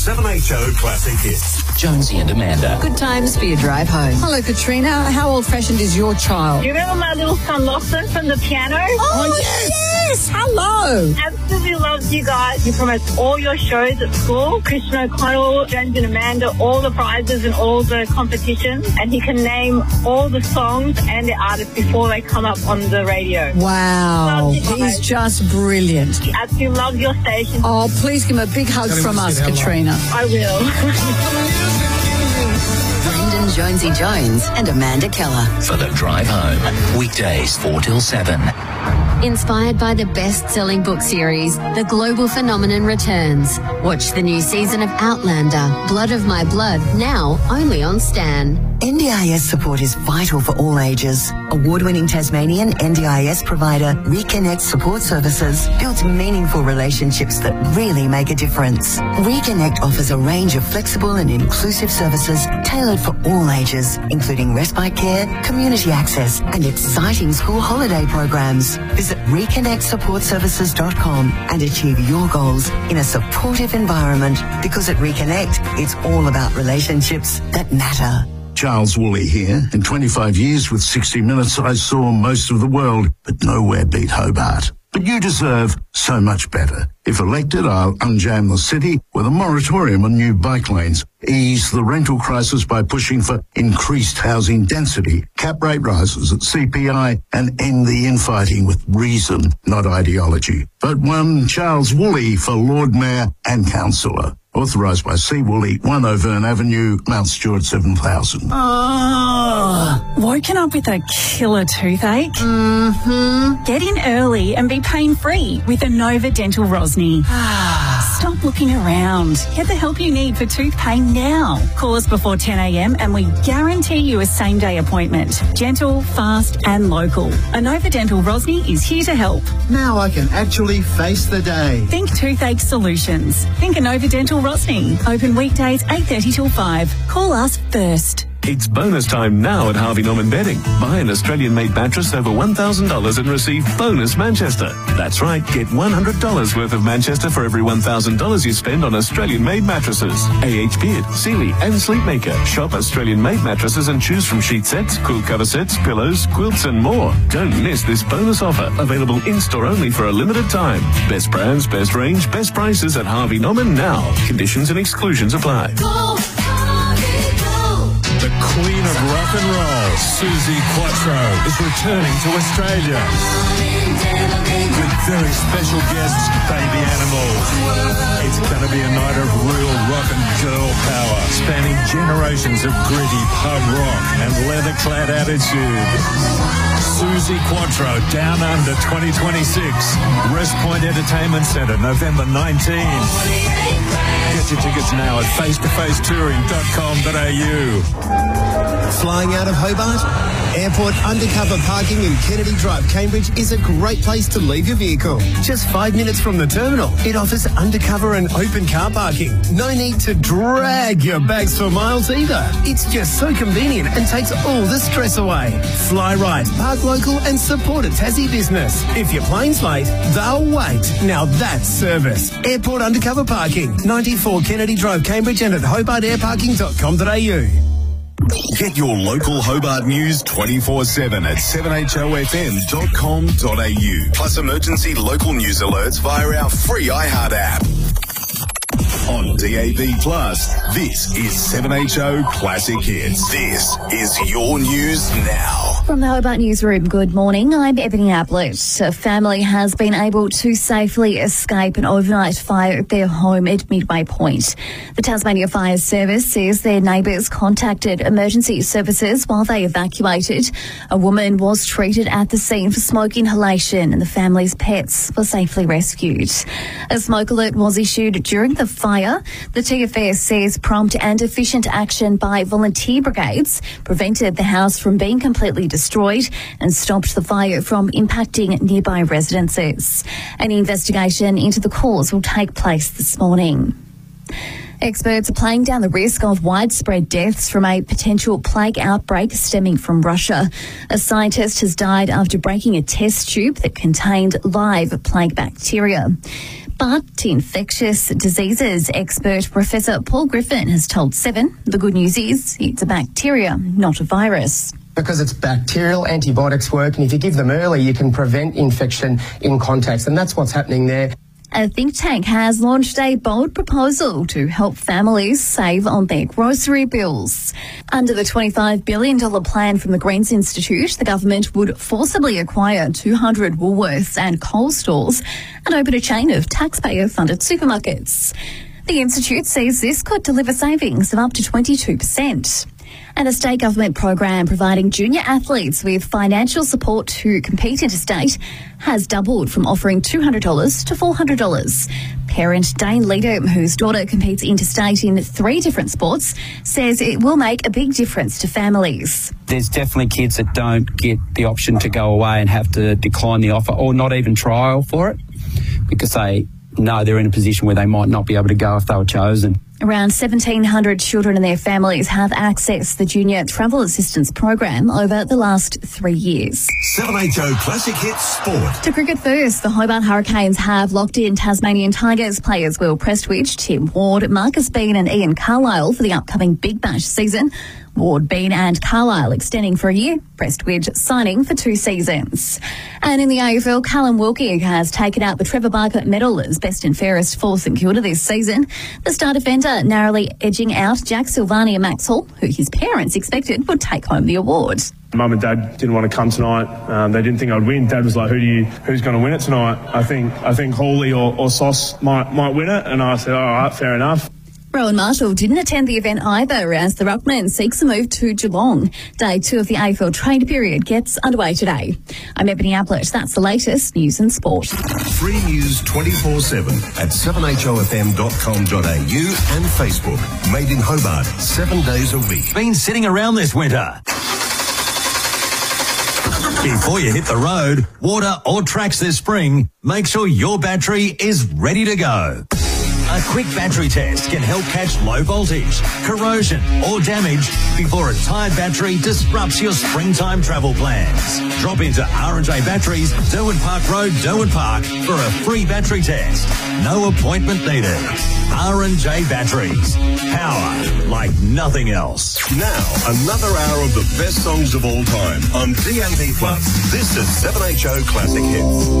7HO Classic Hits. Jonesy and Amanda. Good times for your drive home. Hello, Katrina. How old-fashioned is your child? Do you remember my little son Lachlan from the piano? Oh, yes! Hello! Absolutely loves you guys. He promotes all your shows at school. Christian O'Connell, Jonesy and Amanda, all the prizes and all the competitions. And he can name all the songs and the artists before they come up on the radio. Wow. Loves you guys. He's just brilliant. He absolutely loves your station. Oh, please give him a big hug from us, Katrina. I will. Brendan Jonesy Jones and Amanda Keller. For the drive home. Weekdays 4 till 7. Inspired by the best-selling book series, The Global Phenomenon returns. Watch the new season of Outlander, Blood of My Blood, now only on Stan. NDIS support is vital for all ages. Award-winning Tasmanian NDIS provider Reconnect Support Services builds meaningful relationships that really make a difference. Reconnect offers a range of flexible and inclusive services tailored for all ages, including respite care, community access, and exciting school holiday programs. Visit reconnectsupportservices.com and achieve your goals in a supportive environment, because at Reconnect, it's all about relationships that matter. Charles Woolley here. In 25 years with 60 Minutes, I saw most of the world, but nowhere beat Hobart. But you deserve so much better. If elected, I'll unjam the city with a moratorium on new bike lanes, ease the rental crisis by pushing for increased housing density, cap rate rises at CPI, and end the infighting with reason, not ideology. Vote 1 Charles Woolley for Lord Mayor and Councillor. Authorised by C. Woolley, 1 O'Verne Avenue, Mount Stewart, 7000. Oh, woken up with a killer toothache? Mm-hmm. Get in early and be pain-free with Inova Dental Rosny. Stop looking around. Get the help you need for tooth pain now. Call us before 10 a.m. and we guarantee you a same-day appointment. Gentle, fast and local. Inova Dental Rosny is here to help. Now I can actually face the day. Think toothache solutions. Think Inova Dental Rosny. Open weekdays 8:30 till 5. Call us first. It's bonus time now at Harvey Norman Bedding. Buy an Australian-made mattress over $1,000 and receive bonus Manchester. That's right, get $100 worth of Manchester for every $1,000 you spend on Australian-made mattresses. AH Beard, Sealy and Sleepmaker. Shop Australian-made mattresses and choose from sheet sets, cool cover sets, pillows, quilts and more. Don't miss this bonus offer. Available in-store only for a limited time. Best brands, best range, best prices at Harvey Norman now. Conditions and exclusions apply. The Queen of Rock and Roll, Suzi Quatro, is returning to Australia with very special guests, Baby Animals. It's going to be a night of real rock and girl power, spanning generations of gritty pub rock and leather-clad attitude. Suzi Quatro, Down Under 2026, West Point Entertainment Centre, November 19. Get your tickets now at facetofacetouring.com.au. Flying out of Hobart? Airport undercover parking in Kennedy Drive, Cambridge is a great place to leave your vehicle. Just 5 minutes from the terminal. It offers undercover and open car parking. No need to drag your bags for miles either. It's just so convenient and takes all the stress away. Fly right, park local and support a Tassie business. If your plane's late, they'll wait. Now that's service. Airport undercover parking. 94 Kennedy Drive, Cambridge and at hobartairparking.com.au. Get your local Hobart news 24/7 at 7hofm.com.au. Plus emergency local news alerts via our free iHeart app. On DAB+, this is 7HO Classic Hits. This is your news now. From the Hobart Newsroom, good morning. I'm Ebony Ablett. A family has been able to safely escape an overnight fire at their home at Midway Point. The Tasmania Fire Service says their neighbours contacted emergency services while they evacuated. A woman was treated at the scene for smoke inhalation and the family's pets were safely rescued. A smoke alert was issued during the fire. The TFS says prompt and efficient action by volunteer brigades prevented the house from being completely destroyed and stopped the fire from impacting nearby residences. An investigation into the cause will take place this morning. Experts are playing down the risk of widespread deaths from a potential plague outbreak stemming from Russia. A scientist has died after breaking a test tube that contained live plague bacteria. But infectious diseases expert Professor Paul Griffin has told Seven the good news is it's a bacteria, not a virus. Because it's bacterial, antibiotics work, and if you give them early, you can prevent infection in contacts, and that's what's happening there. A think tank has launched a bold proposal to help families save on their grocery bills. Under the $25 billion plan from the Greens Institute, the government would forcibly acquire 200 Woolworths and Coles stores and open a chain of taxpayer-funded supermarkets. The Institute says this could deliver savings of up to 22%. And a state government program providing junior athletes with financial support to compete interstate has doubled from offering $200 to $400. Parent Dane Leader, whose daughter competes interstate in 3 different sports, says it will make a big difference to families. There's definitely kids that don't get the option to go away and have to decline the offer or not even trial for it because they know they're in a position where they might not be able to go if they were chosen. Around 1,700 children and their families have accessed the Junior Travel Assistance Program over the last 3 years. 7HO Classic Hits Sport. To cricket first, the Hobart Hurricanes have locked in Tasmanian Tigers players Will Prestwich, Tim Ward, Marcus Bean and Ian Carlisle for the upcoming Big Bash season. Ward, Bean and Carlisle extending for a year, Prestwich signing for 2 seasons. And in the AFL, Callum Wilkie has taken out the Trevor Barker medal as best and fairest for St Kilda this season. The star defender narrowly edging out Jack Silvani and Max Hall, who his parents expected would take home the award. Mum and Dad didn't want to come tonight. They didn't think I'd win. Dad was like, who's going to win it tonight? I think Hawley or Sauce might win it. And I said, all right, fair enough. Rowan Marshall didn't attend the event either as the Ruckman seeks a move to Geelong. Day 2 of the AFL trade period gets underway today. I'm Ebony Ablett. That's the latest news and sport. Free news 24/7 at 7hofm.com.au and Facebook. Made in Hobart 7 days a week. Been sitting around this winter? Before you hit the road, water or tracks this spring, make sure your battery is ready to go. A quick battery test can help catch low voltage, corrosion or damage before a tired battery disrupts your springtime travel plans. Drop into R&J Batteries, Derwent Park Road, Derwent Park for a free battery test. No appointment needed. R&J Batteries. Power like nothing else. Now, another hour of the best songs of all time on DAB+. This is 7HO Classic Hits.